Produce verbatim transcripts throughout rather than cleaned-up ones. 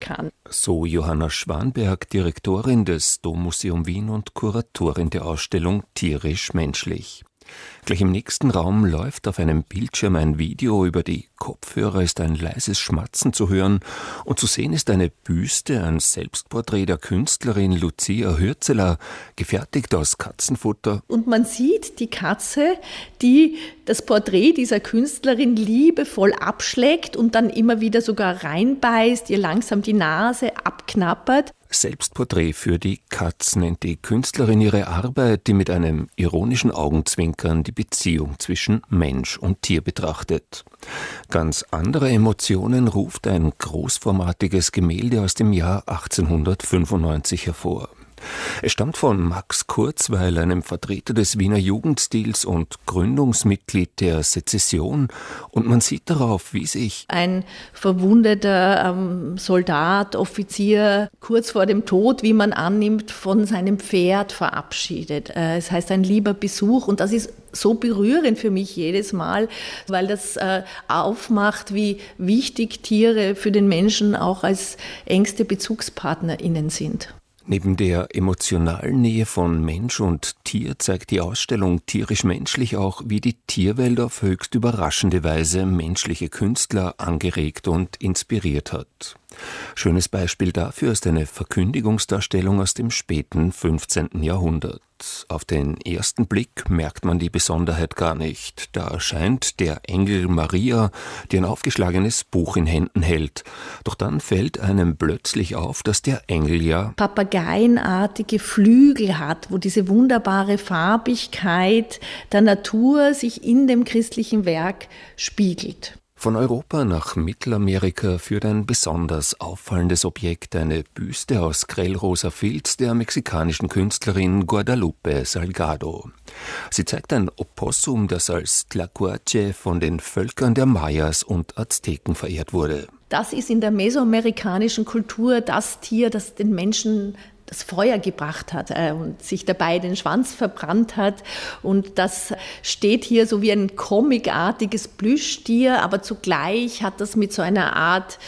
kann. So Johanna Schwanberg, Direktorin des Dommuseum Wien und Kuratorin der Ausstellung Tierisch-Menschlich. Gleich im nächsten Raum läuft auf einem Bildschirm ein Video, über die Kopfhörer ist ein leises Schmatzen zu hören und zu sehen ist eine Büste, ein Selbstporträt der Künstlerin Lucia Hürzeler, gefertigt aus Katzenfutter. Und man sieht die Katze, die das Porträt dieser Künstlerin liebevoll abschlägt und dann immer wieder sogar reinbeißt, ihr langsam die Nase abknappert. Selbstporträt für die Katz nennt die Künstlerin ihre Arbeit, die mit einem ironischen Augenzwinkern die Beziehung zwischen Mensch und Tier betrachtet. Ganz andere Emotionen ruft ein großformatiges Gemälde aus dem Jahr achtzehnhundertfünfundneunzig hervor. Es stammt von Max Kurzweil, einem Vertreter des Wiener Jugendstils und Gründungsmitglied der Sezession, und man sieht darauf, wie sich ein verwundeter ähm, Soldat, Offizier kurz vor dem Tod, wie man annimmt, von seinem Pferd verabschiedet. Äh, es heißt ein lieber Besuch, und das ist so berührend für mich jedes Mal, weil das äh, aufmacht, wie wichtig Tiere für den Menschen auch als engste BezugspartnerInnen sind. Neben der emotionalen Nähe von Mensch und Tier zeigt die Ausstellung Tierisch-Menschlich auch, wie die Tierwelt auf höchst überraschende Weise menschliche Künstler angeregt und inspiriert hat. Schönes Beispiel dafür ist eine Verkündigungsdarstellung aus dem späten fünfzehnten Jahrhundert. Auf den ersten Blick merkt man die Besonderheit gar nicht. Da erscheint der Engel Maria, die ein aufgeschlagenes Buch in Händen hält. Doch dann fällt einem plötzlich auf, dass der Engel ja papageienartige Flügel hat, wo diese wunderbare Farbigkeit der Natur sich in dem christlichen Werk spiegelt. Von Europa nach Mittelamerika führt ein besonders auffallendes Objekt, eine Büste aus grellrosa Filz der mexikanischen Künstlerin Guadalupe Salgado. Sie zeigt ein Opossum, das als Tlacuache von den Völkern der Mayas und Azteken verehrt wurde. Das ist in der mesoamerikanischen Kultur das Tier, das den Menschen das Feuer gebracht hat äh, und sich dabei den Schwanz verbrannt hat. Und das steht hier so wie ein comicartiges Plüschtier, aber zugleich hat das mit so einer Art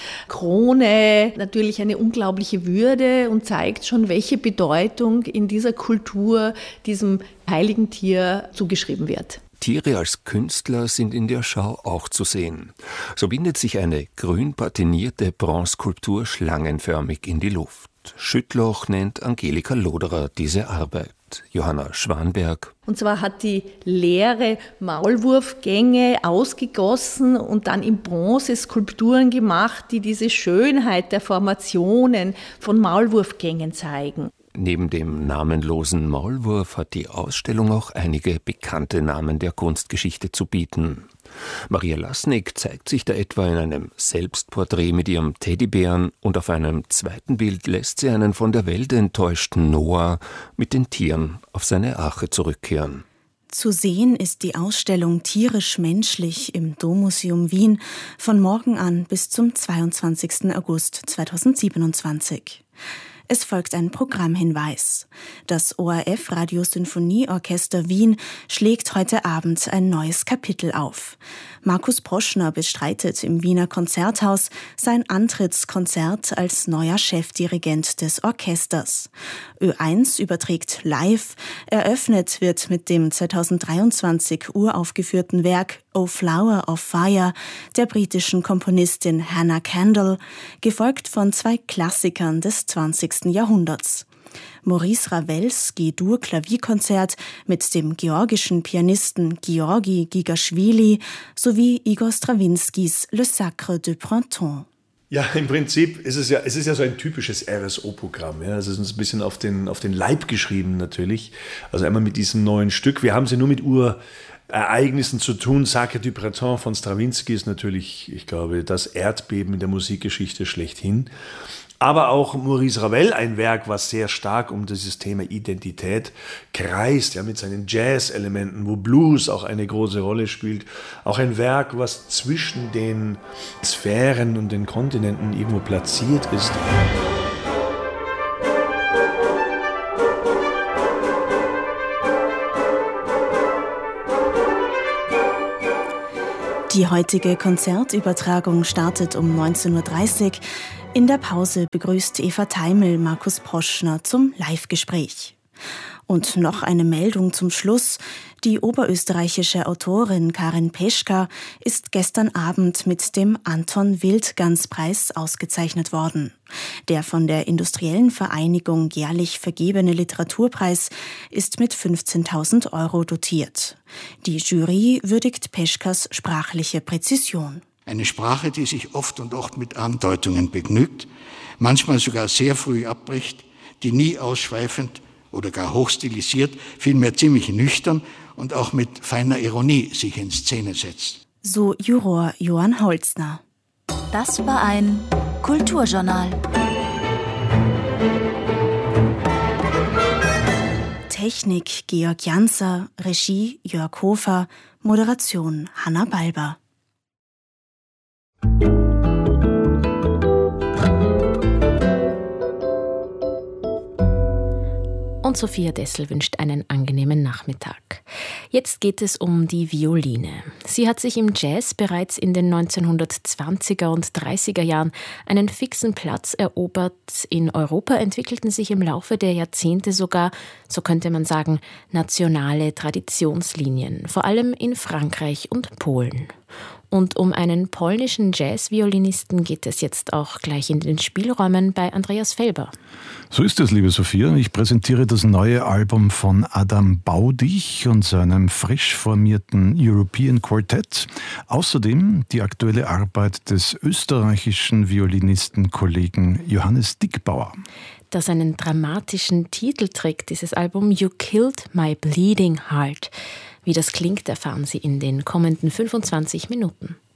Krone natürlich eine unglaubliche Würde und zeigt schon, welche Bedeutung in dieser Kultur diesem heiligen Tier zugeschrieben wird. Tiere als Künstler sind in der Schau auch zu sehen. So windet sich eine grün patinierte Bronzeskulptur schlangenförmig in die Luft. Schüttloch nennt Angelika Loderer diese Arbeit. Johanna Schwanberg. Und zwar hat die leere Maulwurfgänge ausgegossen und dann in Bronze Skulpturen gemacht, die diese Schönheit der Formationen von Maulwurfgängen zeigen. Neben dem namenlosen Maulwurf hat die Ausstellung auch einige bekannte Namen der Kunstgeschichte zu bieten. Maria Lasnik zeigt sich da etwa in einem Selbstporträt mit ihrem Teddybären, und auf einem zweiten Bild lässt sie einen von der Welt enttäuschten Noah mit den Tieren auf seine Arche zurückkehren. Zu sehen ist die Ausstellung Tierisch-Menschlich im Dommuseum Wien von morgen an bis zum zweiundzwanzigsten August zweitausendsiebenundzwanzig. Es folgt ein Programmhinweis. Das O R F Radiosinfonieorchester Wien schlägt heute Abend ein neues Kapitel auf. Markus Broschner bestreitet im Wiener Konzerthaus sein Antrittskonzert als neuer Chefdirigent des Orchesters. Ö eins überträgt live. Eröffnet wird mit dem zweitausenddreiundzwanzig uraufgeführten Werk O Flower of Fire der britischen Komponistin Hannah Kendall, gefolgt von zwei Klassikern des zwanzigsten Jahrhunderts. Maurice Ravels G-Dur-Klavierkonzert mit dem georgischen Pianisten Georgi Gigaschwili sowie Igor Strawinskys Le Sacre de Printemps. Ja, im Prinzip ist es ja, es ist ja so ein typisches R S O-Programm. Ja. Es ist uns ein bisschen auf den, auf den Leib geschrieben natürlich. Also einmal mit diesem neuen Stück. Wir haben sie nur mit Urereignissen zu tun. Sacre du Printemps von Strawinsky ist natürlich, ich glaube, das Erdbeben in der Musikgeschichte schlechthin. Aber auch Maurice Ravel, ein Werk, was sehr stark um dieses Thema Identität kreist, ja, mit seinen Jazz-Elementen, wo Blues auch eine große Rolle spielt. Auch ein Werk, was zwischen den Sphären und den Kontinenten irgendwo platziert ist. Die heutige Konzertübertragung startet um neunzehn Uhr dreißig. In der Pause begrüßt Eva Teimel Markus Poschner zum Live-Gespräch. Und noch eine Meldung zum Schluss. Die oberösterreichische Autorin Karin Peschka ist gestern Abend mit dem Anton-Wildgans-Preis ausgezeichnet worden. Der von der Industriellen Vereinigung jährlich vergebene Literaturpreis ist mit fünfzehntausend Euro dotiert. Die Jury würdigt Peschkas sprachliche Präzision. Eine Sprache, die sich oft und oft mit Andeutungen begnügt, manchmal sogar sehr früh abbricht, die nie ausschweifend oder gar hochstilisiert, vielmehr ziemlich nüchtern und auch mit feiner Ironie sich in Szene setzt. So Juror Johann Holzner. Das war ein Kulturjournal. Technik Georg Janser, Regie Jörg Hofer, Moderation Hanna Balber. Und Sophia Dessel wünscht einen angenehmen Nachmittag. Jetzt geht es um die Violine. Sie hat sich im Jazz bereits in den neunzehnhundertzwanziger und dreißiger Jahren einen fixen Platz erobert. In Europa entwickelten sich im Laufe der Jahrzehnte sogar, so könnte man sagen, nationale Traditionslinien, vor allem in Frankreich und Polen. Und um einen polnischen Jazz-Violinisten geht es jetzt auch gleich in den Spielräumen bei Andreas Felber. So ist es, liebe Sophia. Ich präsentiere das neue Album von Adam Baudig und seinem frisch formierten European Quartet. Außerdem die aktuelle Arbeit des österreichischen Violinistenkollegen Johannes Dickbauer. Das einen dramatischen Titel trägt, dieses Album You Killed My Bleeding Heart. Wie das klingt, erfahren Sie in den kommenden fünfundzwanzig Minuten.